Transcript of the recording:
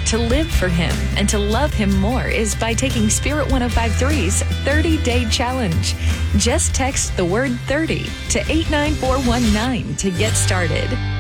To live for Him and to love Him more is by taking Spirit 105.3's 30-Day Challenge. Just text the word 30 to 89419 to get started.